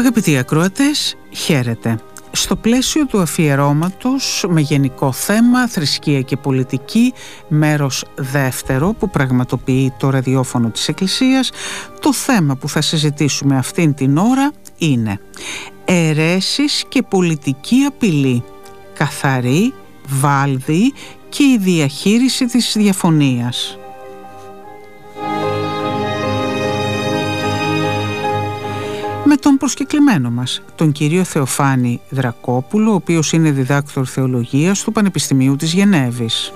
Αγαπητοί ακροατές, χαίρετε. Στο πλαίσιο του αφιερώματος με γενικό θέμα θρησκεία και πολιτική, μέρος δεύτερο που πραγματοποιεί το ραδιόφωνο της Εκκλησίας, το θέμα που θα συζητήσουμε αυτήν την ώρα είναι αιρέσεις και πολιτική απειλή, καθαρή, βάλδη και η διαχείριση της διαφωνίας. Με τον προσκεκλημένο μας, τον κύριο Θεοφάνη Δρακόπουλο, ο οποίος είναι διδάκτορ θεολογίας του Πανεπιστημίου της Γενέβης.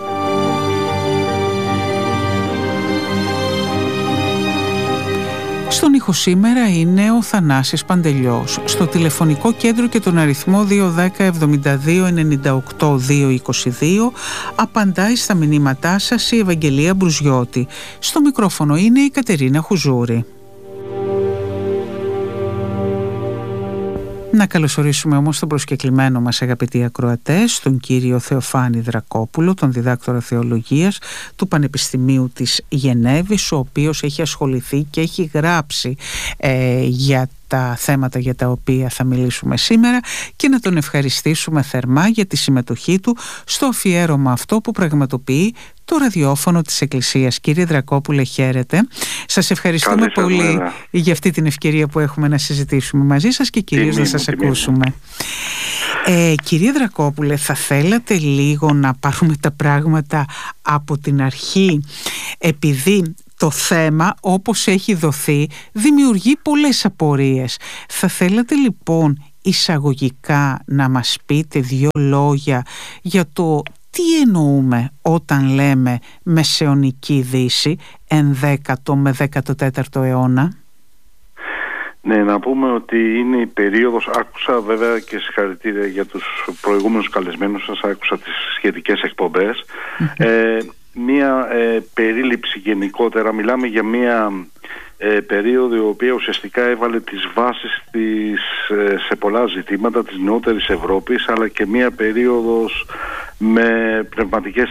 Στον ήχο σήμερα είναι ο Θανάσης Παντελιός. Στο τηλεφωνικό κέντρο και τον αριθμό 210 72 98 222 απαντάει στα μηνύματά σας η Ευαγγελία Μπρουζιώτη. Στο μικρόφωνο είναι η Κατερίνα Χουζούρη. Να καλωσορίσουμε όμως τον προσκεκλημένο μας, αγαπητοί ακροατές, τον κύριο Θεοφάνη Δρακόπουλο, τον διδάκτορα θεολογίας του Πανεπιστημίου της Γενέβης, ο οποίος έχει ασχοληθεί και έχει γράψει για τα θέματα για τα οποία θα μιλήσουμε σήμερα, και να τον ευχαριστήσουμε θερμά για τη συμμετοχή του στο αφιέρωμα αυτό που πραγματοποιεί το ραδιόφωνο της Εκκλησίας. Κύριε Δρακόπουλε, χαίρετε. Σας ευχαριστούμε πολύ για αυτή την ευκαιρία που έχουμε να συζητήσουμε μαζί σας και κυρίως να σας ακούσουμε. Κύριε Δρακόπουλε, θα θέλατε λίγο να πάρουμε τα πράγματα από την αρχή, επειδή το θέμα όπως έχει δοθεί δημιουργεί πολλές απορίες. Θα θέλατε λοιπόν εισαγωγικά να μας πείτε δύο λόγια για το τι εννοούμε όταν λέμε Μεσαιωνική Δύση, 11ο με 14ο αιώνα? Ναι, να πούμε ότι είναι η περίοδος, άκουσα βέβαια και συγχαρητήρια για τους προηγούμενους καλεσμένους σας, άκουσα τις σχετικές εκπομπές. Μία περίληψη γενικότερα, μιλάμε για μία περίοδο η οποία ουσιαστικά έβαλε τις βάσεις σε πολλά ζητήματα της νεότερης Ευρώπης, αλλά και μία περίοδος με πνευματικές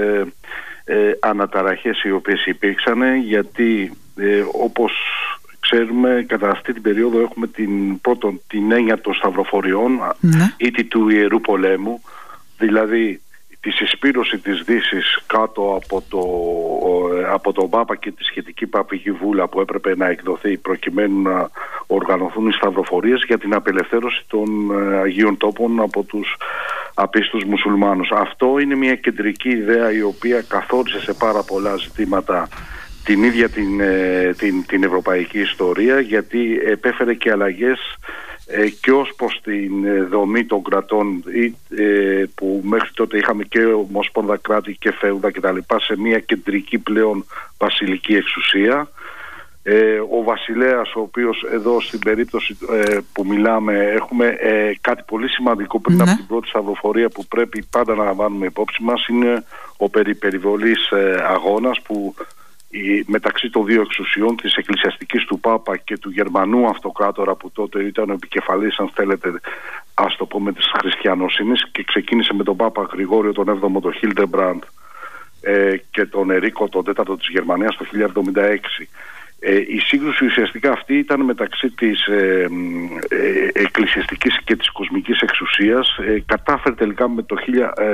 αναταραχές οι οποίες υπήρξαν, γιατί όπως ξέρουμε κατά αυτή την περίοδο έχουμε την έννοια των σταυροφοριών, ήτι του Ιερού Πολέμου, δηλαδή τη συσπήρωση της Δύσης κάτω από τον Πάπα και τη σχετική παπική βούλα που έπρεπε να εκδοθεί προκειμένου να οργανωθούν οι σταυροφορίες για την απελευθέρωση των Αγίων Τόπων από τους απίστους μουσουλμάνους. Αυτό είναι μια κεντρική ιδέα η οποία καθόρισε σε πάρα πολλά ζητήματα την ίδια την ευρωπαϊκή ιστορία, γιατί επέφερε και αλλαγές και ως προς την δομή των κρατών που μέχρι τότε είχαμε και ομόσπονδα κράτη και φέουδα κτλ. Σε μια κεντρική πλέον βασιλική εξουσία. Ο βασιλέας, ο οποίος εδώ στην περίπτωση που μιλάμε έχουμε κάτι πολύ σημαντικό πριν από την πρώτη σταυροφορία που πρέπει πάντα να λαμβάνουμε υπόψη μας, είναι ο περιπεριβολής αγώνας που μεταξύ των δύο εξουσιών, της εκκλησιαστικής του Πάπα και του Γερμανού αυτοκράτορα που τότε ήταν ο επικεφαλής, αν θέλετε, ας το πούμε, της χριστιανοσύνης, και ξεκίνησε με τον Πάπα Γρηγόριο τον 7ο, τον Χίλτεμπραντ και τον Ερίκο τον 4ο της Γερμανίας το 1076. Η σύγκρουση ουσιαστικά αυτή ήταν μεταξύ της εκκλησιαστικής και της κοσμικής εξουσίας. Κατάφερε τελικά με το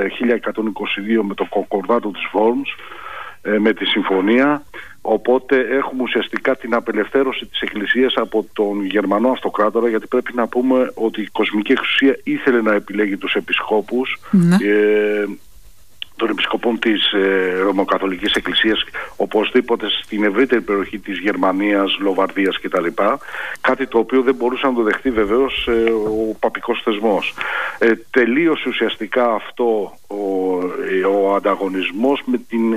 1122 με το Κονκορδάτο της Βόρμς, με τη συμφωνία, οπότε έχουμε ουσιαστικά την απελευθέρωση της Εκκλησίας από τον Γερμανό αυτοκράτορα, γιατί πρέπει να πούμε ότι η κοσμική εξουσία ήθελε να επιλέγει τους επισκόπους των επισκοπών της Ρωμαιοκαθολικής Εκκλησίας οπωσδήποτε στην ευρύτερη περιοχή της Γερμανίας, Λοβαρδίας κτλ. Κάτι το οποίο δεν μπορούσε να το δεχτεί βεβαίως ο παπικός θεσμός. Τελείωσε ουσιαστικά αυτό ο ανταγωνισμός με την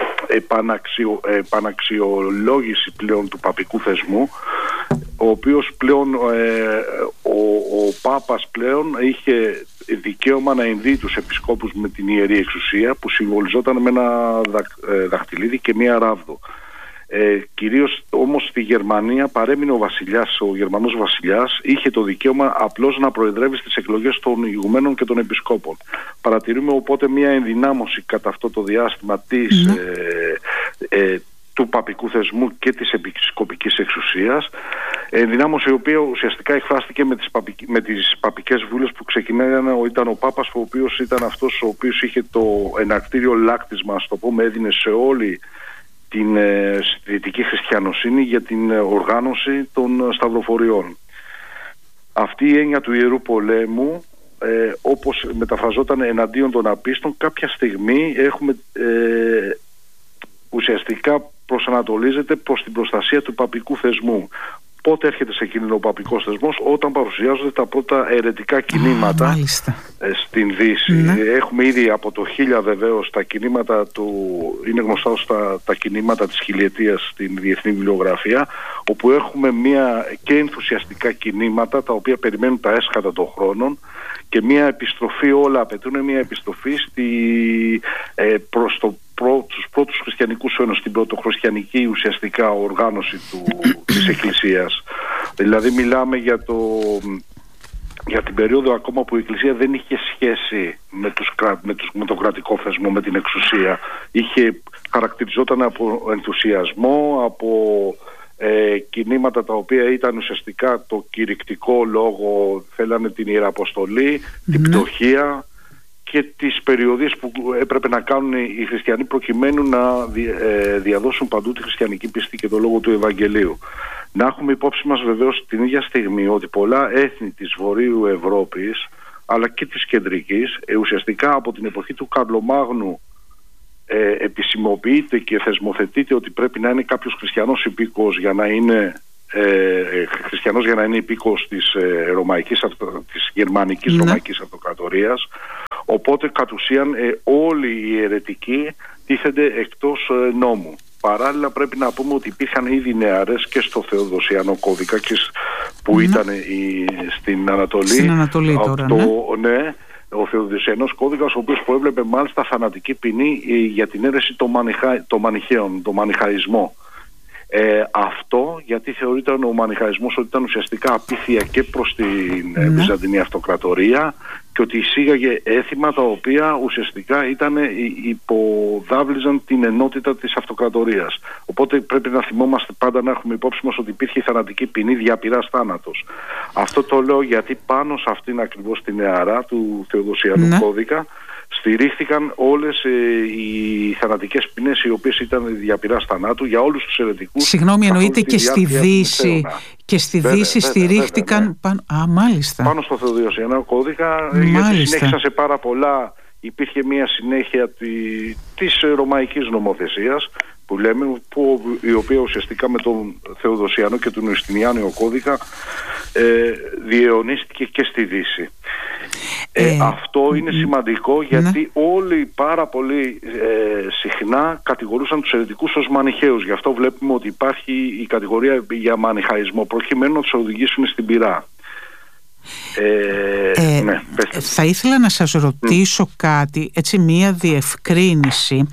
επαναξιολόγηση πλέον του παπικού θεσμού, ο οποίος πλέον ο Πάπας πλέον είχε δικαίωμα να ενδύει τους επισκόπους με την ιερή εξουσία, που συμβολιζόταν με ένα δαχτυλίδι και μία ράβδο. Κυρίως όμως στη Γερμανία παρέμεινε ο Γερμανός βασιλιάς, είχε το δικαίωμα απλώς να προεδρεύει στις εκλογές των ηγουμένων και των επισκόπων. Παρατηρούμε οπότε μια ενδυνάμωση κατά αυτό το διάστημα του παπικού θεσμού και της επισκοπικής εξουσίας. Ενδυνάμωση η οποία ουσιαστικά εκφράστηκε με τις παπικές βούλες που ξεκινάγανε. Ήταν ο Πάπας, ο οποίος ήταν αυτός ο οποίος είχε το εναρκτήριο λάκτισμα, ας το πούμε, έδινε σε όλη την δυτική χριστιανοσύνη για την οργάνωση των σταυροφοριών. Αυτή η έννοια του Ιερού Πολέμου, όπως μεταφραζόταν εναντίον των απίστων, κάποια στιγμή ουσιαστικά προσανατολίζεται προς την προστασία του παπικού θεσμού. Πότε έρχεται σε κίνδυνο ο παπικός θεσμός? Όταν παρουσιάζονται τα πρώτα αιρετικά κινήματα στην Δύση. Ναι. Έχουμε ήδη από το 1000 βεβαίως τα κινήματα είναι γνωστά ως τα κινήματα της χιλιετίας στην διεθνή βιβλιογραφία, όπου έχουμε και ενθουσιαστικά κινήματα τα οποία περιμένουν τα έσχατα των χρόνων και μια επιστροφή, όλα απαιτούν μια επιστροφή προς τους πρώτους χριστιανικούς αιώνες, στην πρωτοχριστιανική ουσιαστικά οργάνωση της Εκκλησίας. Δηλαδή μιλάμε για την περίοδο ακόμα που η Εκκλησία δεν είχε σχέση με τον κρατικό θεσμό, με την εξουσία. Χαρακτηριζόταν από ενθουσιασμό, από κινήματα τα οποία ήταν ουσιαστικά το κηρυκτικό λόγο, θέλανε την Ιεραποστολή, την πτωχία και τις περιοδίες που έπρεπε να κάνουν οι χριστιανοί προκειμένου να διαδώσουν παντού τη χριστιανική πίστη και το λόγο του Ευαγγελίου. Να έχουμε υπόψη μας βεβαίως την ίδια στιγμή ότι πολλά έθνη της Βορείου Ευρώπης αλλά και της Κεντρικής ουσιαστικά από την εποχή του Καρλομάγνου επισημοποιείται και θεσμοθετείται ότι πρέπει να είναι κάποιος χριστιανός υπήκοος για να είναι χριστιανός, για να είναι υπήκοος της γερμανικής Ρωμαϊκής Αυτοκρατορίας. Οπότε κατ' ουσίαν όλοι οι αιρετικοί τίθενται εκτός νόμου. Παράλληλα πρέπει να πούμε ότι υπήρχαν ήδη νεαρές και στο Θεοδοσιανό κώδικα που ήταν στην Ανατολή. Στην Ανατολή τώρα, ναι. Ο Θεοδοσιανός κώδικας, ο οποίος προέβλεπε μάλιστα θανατική ποινή για την αίρεση των μανιχαίων, τον μανιχαϊσμό. Αυτό γιατί θεωρείται ο μανιχαϊσμός ότι ήταν ουσιαστικά απίθεια και προς την Βυζαντινή Αυτοκρατορία και ότι εισήγαγε έθιμα τα οποία ουσιαστικά υποδάβλιζαν την ενότητα της Αυτοκρατορίας. Οπότε πρέπει να θυμόμαστε πάντα, να έχουμε υπόψη μας ότι υπήρχε θανατική ποινή, διαπειράς θάνατος. Αυτό το λέω γιατί πάνω σε αυτήν ακριβώς την νεαρά του Θεοδοσιανού κώδικα στηρίχθηκαν όλες οι θανατικές ποινές οι οποίες ήταν διαπειράς θανάτου για όλους τους αιρετικούς. Συγγνώμη, εννοείται και στη Δύση. Και στη Δύση στηρίχτηκαν μάλιστα. Πάνω στο Θεοδοσιανό κώδικα, γιατί συνέχισαν σε πάρα πολλά. Υπήρχε μια συνέχεια της ρωμαϊκής νομοθεσίας που λέμε, η οποία ουσιαστικά με τον Θεοδοσιανό και τον Ιουστινιάνιο κώδικα διαιωνίστηκε και στη Δύση. Αυτό είναι σημαντικό γιατί όλοι πάρα πολύ συχνά κατηγορούσαν τους αιρετικούς ως μανιχαίους. Γι' αυτό βλέπουμε ότι υπάρχει η κατηγορία για μανιχαϊσμό προκειμένου να τους οδηγήσουν στην πυρά. Θα ήθελα να σας ρωτήσω κάτι, έτσι μία διευκρίνηση.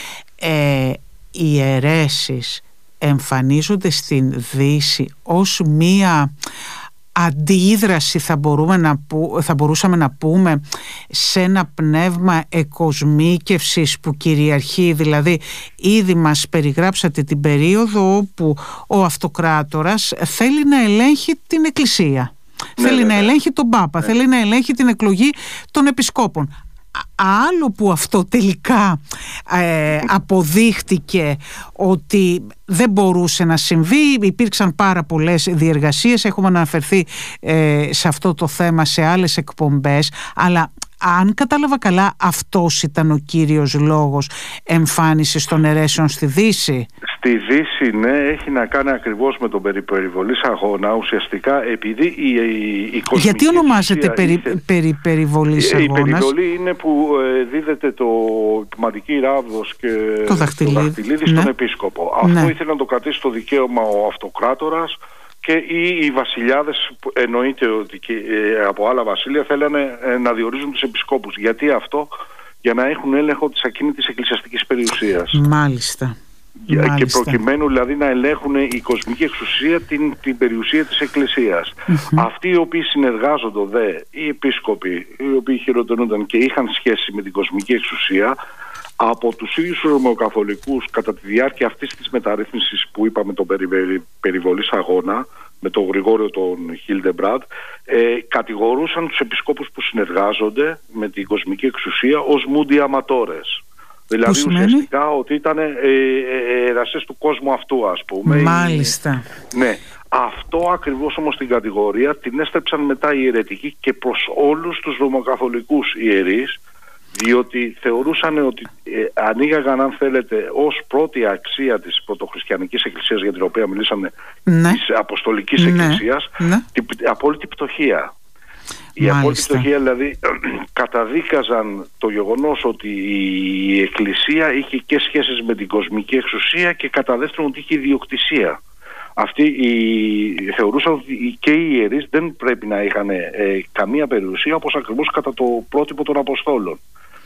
Οι αιρέσεις εμφανίζονται στην Δύση ως μία αντίδραση, θα μπορούσαμε να πούμε, σε ένα πνεύμα εκοσμίκευσης που κυριαρχεί. Δηλαδή ήδη μας περιγράψατε την περίοδο όπου ο αυτοκράτορας θέλει να ελέγχει την Εκκλησία, θέλει να ελέγχει τον Πάπα, θέλει να ελέγχει την εκλογή των επισκόπων. Άλλο που αυτό τελικά αποδείχτηκε ότι δεν μπορούσε να συμβεί, υπήρξαν πάρα πολλές διεργασίες, έχουμε αναφερθεί σε αυτό το θέμα σε άλλες εκπομπές, αλλά αν κατάλαβα καλά, αυτός ήταν ο κύριος λόγος εμφάνισης των αιρέσεων στη Δύση. Στη Δύση, ναι, έχει να κάνει ακριβώς με τον περιβολής αγώνα. Ουσιαστικά επειδή η κοσμική. Γιατί ονομάζεται περιβολής αγώνας? Η περιβολή είναι που δίδεται το υπηματική ράβδος και το δαχτυλίδι στον επίσκοπο. Αυτό ήθελε να το κρατήσει το δικαίωμα ο αυτοκράτορας και οι βασιλιάδες, εννοείται ότι και από άλλα βασίλεια θέλανε να διορίζουν τους επισκόπους. Γιατί αυτό? Για να έχουν έλεγχο της ακίνητης εκκλησιαστικής περιουσίας. Μάλιστα. Και προκειμένου δηλαδή να ελέγχουν η κοσμική εξουσία την περιουσία της Εκκλησίας. Αυτοί οι οποίοι συνεργάζονται οι επίσκοποι, οι οποίοι χειροτονούνταν και είχαν σχέση με την κοσμική εξουσία, από τους ίδιους Ρωμαιοκαθολικούς κατά τη διάρκεια αυτής της μεταρρύθμισης που είπαμε τον περιβολής αγώνα, με τον Γρηγόριο τον Χίλντεμπραντ, κατηγορούσαν τους επισκόπους που συνεργάζονται με την κοσμική εξουσία ως μούντι αματόρες. Δηλαδή ουσιαστικά ότι ήταν εραστές του κόσμου αυτού, ας πούμε. Μάλιστα. Ναι. Αυτό ακριβώς όμως την κατηγορία την έστρεψαν μετά οι αιρετικοί και προς όλους τους ρωμακαθολικούς ιερείς, διότι θεωρούσαν ότι ανοίγαγαν, αν θέλετε, ως πρώτη αξία της πρωτοχριστιανικής εκκλησίας, για την οποία μιλήσαμε, της Αποστολικής Εκκλησίας, την απόλυτη πτωχία. Η απόλυτη πτωχία, δηλαδή, καταδίκαζαν το γεγονός ότι η Εκκλησία είχε και σχέσεις με την κοσμική εξουσία και κατά δεύτερον ότι είχε ιδιοκτησία. Αυτοί θεωρούσαν ότι και οι ιερείς δεν πρέπει να είχαν καμία περιουσία, όπως ακριβώς κατά το πρότυπο των Αποστόλων.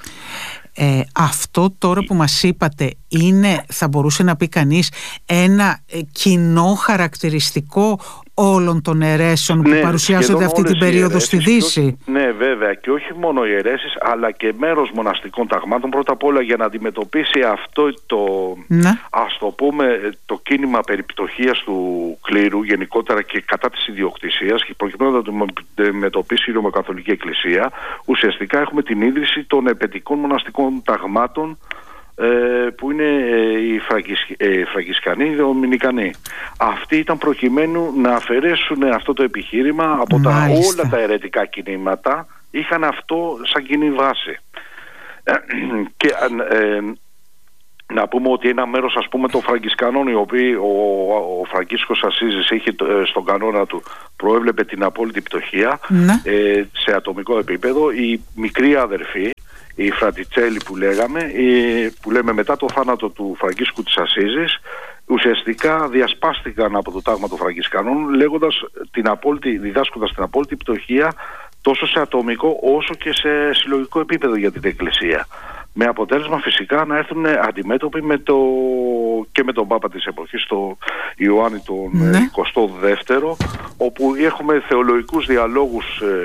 Αυτό τώρα που μας είπατε είναι, θα μπορούσε να πει κανείς, ένα κοινό χαρακτηριστικό όλων των αιρέσεων που παρουσιάζονται αυτή την περίοδο στη Δύση? Ναι, βέβαια, και όχι μόνο οι αιρέσεις, αλλά και μέρος μοναστικών ταγμάτων. Πρώτα απ' όλα για να αντιμετωπίσει αυτό ας το πούμε, το κίνημα περιπτωχίας του κλήρου γενικότερα και κατά της ιδιοκτησίας, και προκειμένου να το αντιμετωπίσει η Ρωμακαθολική Εκκλησία, ουσιαστικά έχουμε την ίδρυση των επετικών μοναστικών ταγμάτων, που είναι οι Φραγκισκανοί, οι Δομινικανοί. Αυτοί ήταν προκειμένου να αφαιρέσουν αυτό το επιχείρημα από όλα τα αιρετικά κινήματα, είχαν αυτό σαν κοινή βάση. Και να πούμε ότι ένα μέρος, ας πούμε, των Φραγκισκανών, οι οποίοι ο Φραγκίσκος Ασίζης είχε στον κανόνα του, προέβλεπε την απόλυτη πτωχία σε ατομικό επίπεδο. Οι μικροί αδερφοί, οι Φρατιτσέλοι που λέμε μετά το θάνατο του Φραγκίσκου της Ασίζης, ουσιαστικά διασπάστηκαν από το τάγμα των Φραγκισκανών, διδάσκοντας την απόλυτη πτωχία τόσο σε ατομικό όσο και σε συλλογικό επίπεδο για την Εκκλησία. Με αποτέλεσμα φυσικά να έρθουν αντιμέτωποι και με τον Πάπα της εποχής, τον Ιωάννη τον 22ο, όπου έχουμε θεολογικούς διαλόγους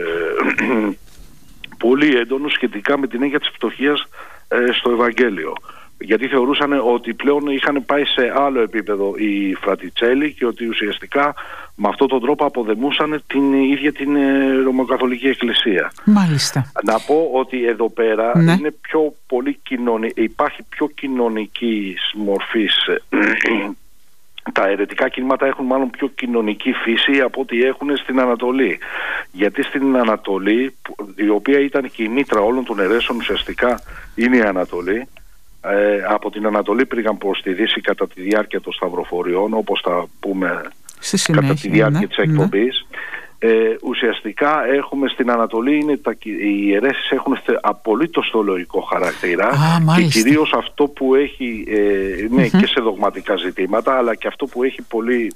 πολύ έντονους σχετικά με την έννοια της πτωχίας στο Ευαγγέλιο. Γιατί θεωρούσαν ότι πλέον είχαν πάει σε άλλο επίπεδο οι Φρατιτσέλοι και ότι ουσιαστικά με αυτόν τον τρόπο αποδεμούσαν την ίδια την Ρωμακαθολική Εκκλησία. Μάλιστα. Να πω ότι εδώ πέρα είναι πιο πολύ υπάρχει πιο κοινωνική μορφής. Τα αιρετικά κινήματα έχουν μάλλον πιο κοινωνική φύση από ό,τι έχουν στην Ανατολή. Γιατί στην Ανατολή, η οποία ήταν και η μήτρα όλων των αιρέσεων, ουσιαστικά είναι η Ανατολή. Από την Ανατολή πήγαν προς τη Δύση κατά τη διάρκεια των Σταυροφοριών, όπως θα πούμε κατά τη διάρκεια της εκπομπής. Ουσιαστικά έχουμε στην Ανατολή, οι αιρέσεις έχουν απολύτως θεολογικό χαρακτήρα και κυρίως αυτό που έχει και σε δογματικά ζητήματα, αλλά και αυτό που έχει πολύ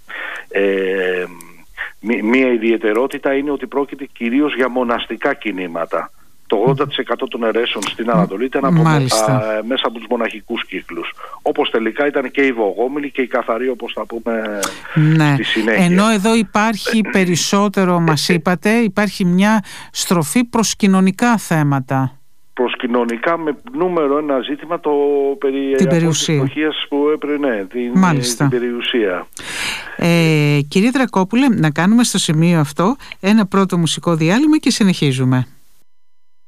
μία ιδιαιτερότητα είναι ότι πρόκειται κυρίως για μοναστικά κινήματα. Το 80% των αιρέσεων στην Ανατολή ήταν μέσα από τους μοναχικούς κύκλους. Όπως τελικά ήταν και οι Βογόμιλοι και οι Καθαροί, όπως θα πούμε στη συνέχεια. Ενώ εδώ υπάρχει περισσότερο, μας είπατε, υπάρχει μια στροφή προς κοινωνικά θέματα. Προς κοινωνικά, με νούμερο ένα ζήτημα το περί περιουσίας που έπρεπε, την περιουσία. Κύριε Δρακόπουλε, να κάνουμε στο σημείο αυτό ένα πρώτο μουσικό διάλειμμα και συνεχίζουμε.